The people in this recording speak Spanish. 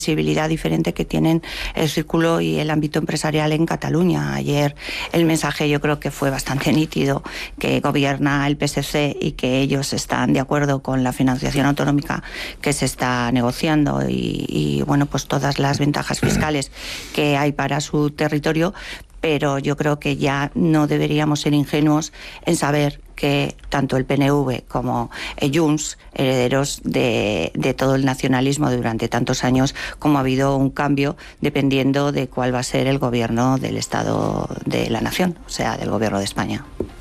sensibilidad diferente que tienen el círculo y el ámbito empresarial en Cataluña. Ayer el mensaje yo creo que fue bastante nítido, que gobierna el PSC y que ellos están de acuerdo con la financiación autonómica que se está negociando y bueno, pues todas las ventajas fiscales que hay para su territorio, pero yo creo que ya no deberíamos ser ingenuos en saber que tanto el PNV como Junts, herederos de todo el nacionalismo durante tantos años, como ha habido un cambio dependiendo de cuál va a ser el gobierno del Estado de la Nación, o sea, del gobierno de España.